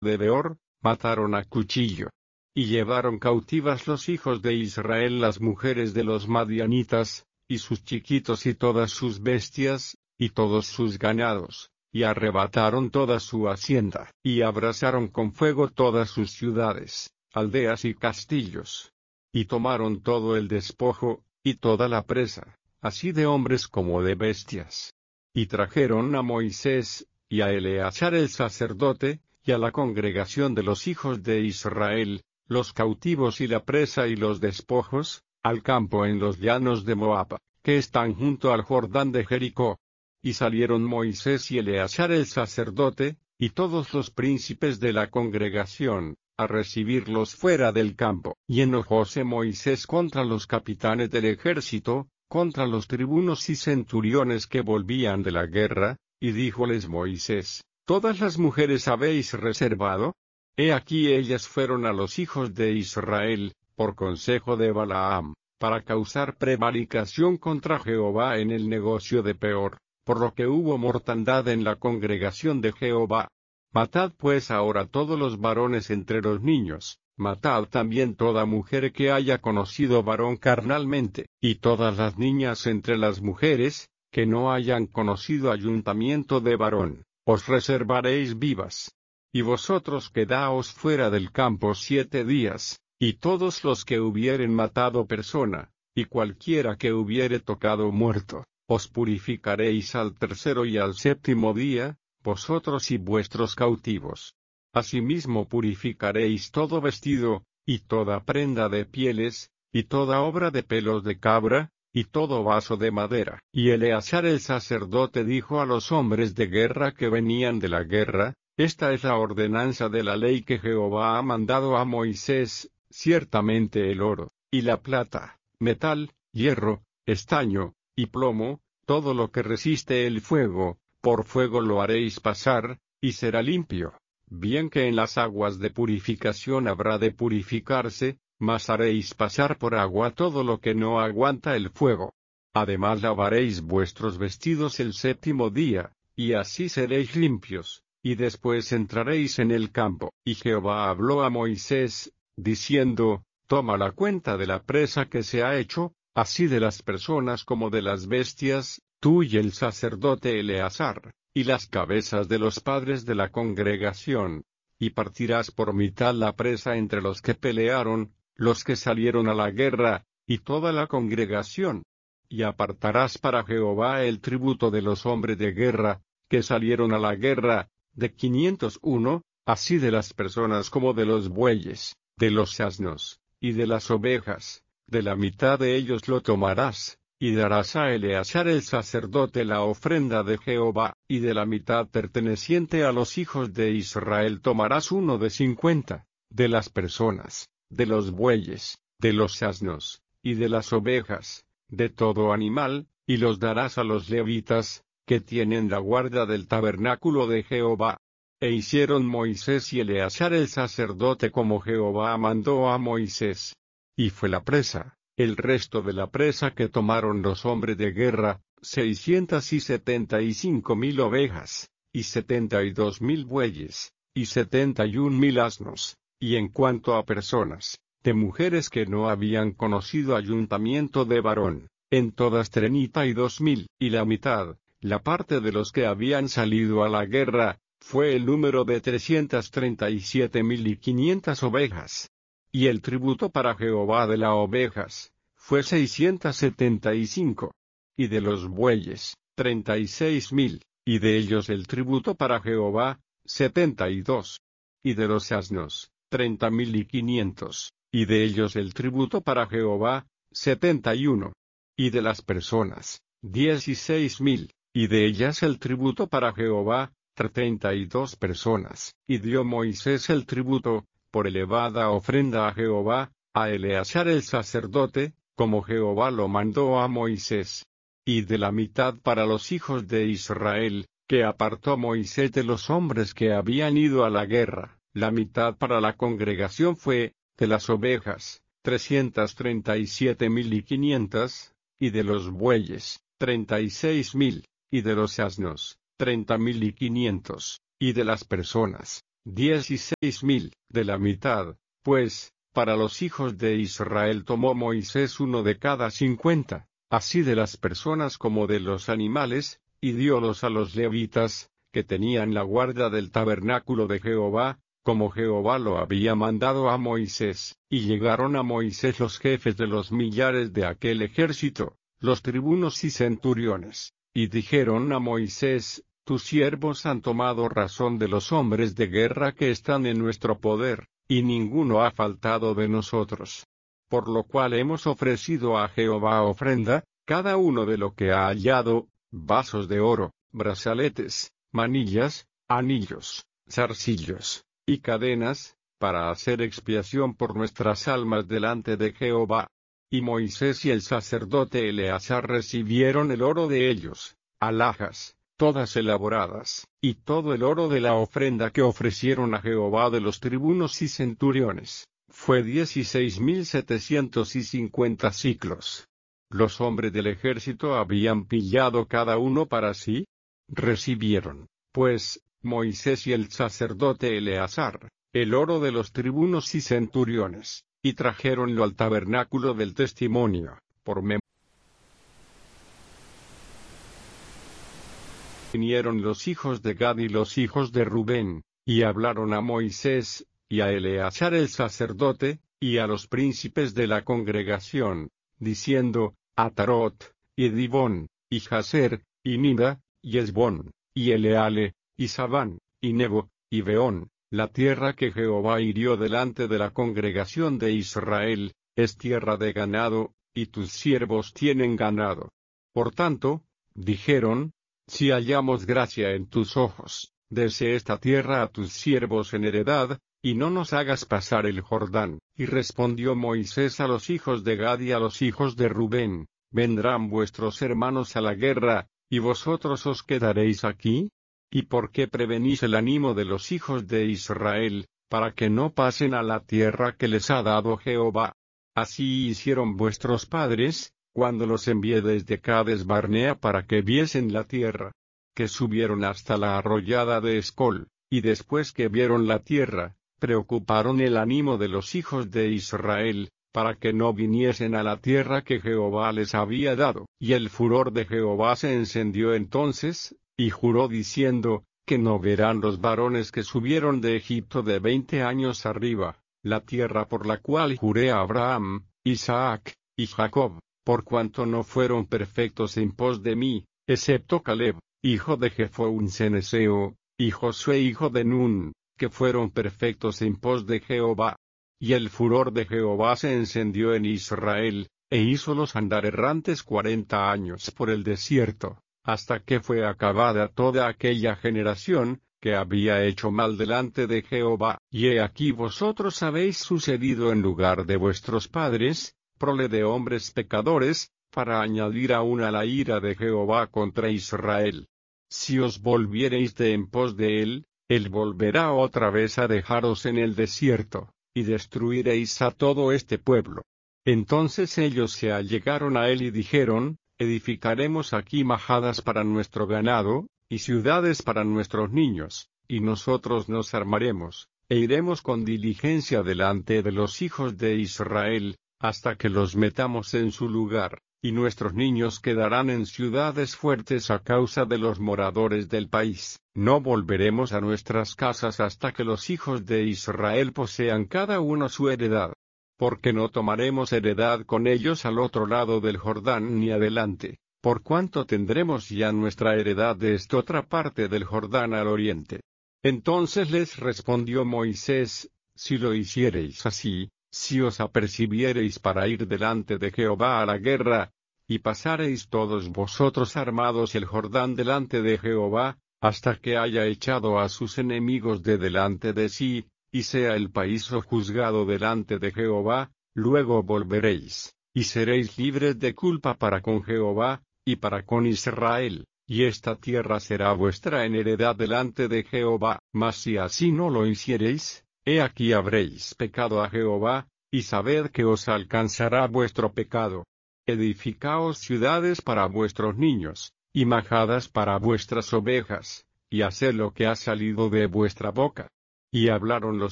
de Beor, mataron a cuchillo. Y llevaron cautivas los hijos de Israel las mujeres de los madianitas, y sus chiquitos y todas sus bestias, y todos sus ganados, y arrebataron toda su hacienda, y abrasaron con fuego todas sus ciudades, aldeas y castillos. Y tomaron todo el despojo, y toda la presa, así de hombres como de bestias. Y trajeron a Moisés, y a Eleazar el sacerdote, y a la congregación de los hijos de Israel, los cautivos y la presa y los despojos, al campo en los llanos de Moab, que están junto al Jordán de Jericó. Y salieron Moisés y Eleazar el sacerdote, y todos los príncipes de la congregación, a recibirlos fuera del campo. Y enojóse Moisés contra los capitanes del ejército, contra los tribunos y centuriones que volvían de la guerra, y díjoles Moisés: ¿Todas las mujeres habéis reservado? He aquí ellas fueron a los hijos de Israel, por consejo de Balaam, para causar prevaricación contra Jehová en el negocio de Peor, por lo que hubo mortandad en la congregación de Jehová. Matad pues ahora todos los varones entre los niños, matad también toda mujer que haya conocido varón carnalmente, y todas las niñas entre las mujeres, que no hayan conocido ayuntamiento de varón, os reservaréis vivas. Y vosotros quedaos fuera del campo 7 días, y todos los que hubieren matado persona, y cualquiera que hubiere tocado muerto, os purificaréis al tercero y al séptimo día, vosotros y vuestros cautivos. Asimismo purificaréis todo vestido, y toda prenda de pieles, y toda obra de pelos de cabra, y todo vaso de madera. Y Eleazar el sacerdote dijo a los hombres de guerra que venían de la guerra: Esta es la ordenanza de la ley que Jehová ha mandado a Moisés: ciertamente el oro, y la plata, metal, hierro, estaño, y plomo, todo lo que resiste el fuego, por fuego lo haréis pasar, y será limpio. Bien que en las aguas de purificación habrá de purificarse, mas haréis pasar por agua todo lo que no aguanta el fuego. Además lavaréis vuestros vestidos el séptimo día, y así seréis limpios, y después entraréis en el campo. Y Jehová habló a Moisés, diciendo: Toma la cuenta de la presa que se ha hecho, así de las personas como de las bestias, tú y el sacerdote Eleazar, y las cabezas de los padres de la congregación. Y partirás por mitad la presa entre los que pelearon, los que salieron a la guerra, y toda la congregación. Y apartarás para Jehová el tributo de los hombres de guerra, que salieron a la guerra, de 501, así de las personas como de los bueyes, de los asnos, y de las ovejas, de la mitad de ellos lo tomarás, y darás a Eleazar el sacerdote la ofrenda de Jehová, y de la mitad perteneciente a los hijos de Israel tomarás uno de 50, de las personas, de los bueyes, de los asnos, y de las ovejas, de todo animal, y los darás a los levitas, que tienen la guarda del tabernáculo de Jehová. E hicieron Moisés y Eleazar el sacerdote como Jehová mandó a Moisés. Y fue la presa, el resto de la presa que tomaron los hombres de guerra, 675,000 ovejas, y 72,000 bueyes, y 71,000 asnos. Y en cuanto a personas, de mujeres que no habían conocido ayuntamiento de varón, en todas 32,000, y la mitad, la parte de los que habían salido a la guerra, fue el número de 337,500 ovejas. Y el tributo para Jehová de las ovejas fue 675. Y de los bueyes, 36,000, y de ellos el tributo para Jehová, 72. Y de los asnos, 30,500, y de ellos el tributo para Jehová, 71. Y de las personas, 16,000, y de ellas el tributo para Jehová, 32 personas. Y dio Moisés el tributo, por elevada ofrenda a Jehová, a Eleazar el sacerdote, como Jehová lo mandó a Moisés. Y de la mitad para los hijos de Israel, que apartó Moisés de los hombres que habían ido a la guerra, la mitad para la congregación fue, de las ovejas, 337,500, y de los bueyes, 36,000, y de los asnos, 30,500, y de las personas, 16,000, de la mitad, pues, para los hijos de Israel tomó Moisés uno de cada 50, así de las personas como de los animales, y diólos a los levitas, que tenían la guarda del tabernáculo de Jehová, como Jehová lo había mandado a Moisés. Y llegaron a Moisés los jefes de los millares de aquel ejército, los tribunos y centuriones, y dijeron a Moisés: tus siervos han tomado razón de los hombres de guerra que están en nuestro poder, y ninguno ha faltado de nosotros. Por lo cual hemos ofrecido a Jehová ofrenda, cada uno de lo que ha hallado, vasos de oro, brazaletes, manillas, anillos, zarcillos, y cadenas, para hacer expiación por nuestras almas delante de Jehová. Y Moisés y el sacerdote Eleazar recibieron el oro de ellos, alhajas, todas elaboradas, y todo el oro de la ofrenda que ofrecieron a Jehová de los tribunos y centuriones, fue 16,750 siclos. Los hombres del ejército habían pillado cada uno para sí. Recibieron, pues, Moisés y el sacerdote Eleazar, el oro de los tribunos y centuriones, y trajeronlo al tabernáculo del testimonio, por memoria. Vinieron los hijos de Gad y los hijos de Rubén, y hablaron a Moisés, y a Eleazar el sacerdote, y a los príncipes de la congregación, diciendo: Atarot, y Dibón, y Jazer, y Nida, y Esbón, y Eleale, y Sabán, y Nebo, y Beón, la tierra que Jehová hirió delante de la congregación de Israel, es tierra de ganado, y tus siervos tienen ganado. Por tanto, dijeron: si hallamos gracia en tus ojos, dese esta tierra a tus siervos en heredad, y no nos hagas pasar el Jordán. Y respondió Moisés a los hijos de Gad y a los hijos de Rubén: vendrán vuestros hermanos a la guerra, ¿y vosotros os quedaréis aquí? ¿Y por qué prevenís el ánimo de los hijos de Israel, para que no pasen a la tierra que les ha dado Jehová? Así hicieron vuestros padres, cuando los envié desde Cades Barnea para que viesen la tierra, que subieron hasta la arroyada de Escol, y después que vieron la tierra, preocuparon el ánimo de los hijos de Israel, para que no viniesen a la tierra que Jehová les había dado. Y el furor de Jehová se encendió entonces, y juró diciendo: que no verán los varones que subieron de Egipto de 20 años arriba, la tierra por la cual juré a Abraham, Isaac y Jacob, por cuanto no fueron perfectos en pos de mí, excepto Caleb, hijo de Jefone un ceneseo, y Josué hijo de Nun, que fueron perfectos en pos de Jehová. Y el furor de Jehová se encendió en Israel, e hízolos andar errantes 40 años por el desierto, hasta que fue acabada toda aquella generación, que había hecho mal delante de Jehová. Y he aquí vosotros habéis sucedido en lugar de vuestros padres, prole de hombres pecadores, para añadir aún a la ira de Jehová contra Israel. Si os volviereis de en pos de él volverá otra vez a dejaros en el desierto, y destruiréis a todo este pueblo. Entonces ellos se allegaron a él y dijeron: edificaremos aquí majadas para nuestro ganado, y ciudades para nuestros niños, y nosotros nos armaremos, e iremos con diligencia delante de los hijos de Israel, hasta que los metamos en su lugar, y nuestros niños quedarán en ciudades fuertes a causa de los moradores del país. No volveremos a nuestras casas hasta que los hijos de Israel posean cada uno su heredad. Porque no tomaremos heredad con ellos al otro lado del Jordán ni adelante, por cuanto tendremos ya nuestra heredad de esta otra parte del Jordán al oriente. Entonces les respondió Moisés: si lo hiciereis así, si os apercibiereis para ir delante de Jehová a la guerra, y pasareis todos vosotros armados el Jordán delante de Jehová, hasta que haya echado a sus enemigos de delante de sí, y sea el país sojuzgado delante de Jehová, luego volveréis, y seréis libres de culpa para con Jehová, y para con Israel, y esta tierra será vuestra en heredad delante de Jehová. Mas si así no lo hiciereis, he aquí habréis pecado a Jehová, y sabed que os alcanzará vuestro pecado. Edificaos ciudades para vuestros niños, y majadas para vuestras ovejas, y haced lo que ha salido de vuestra boca. Y hablaron los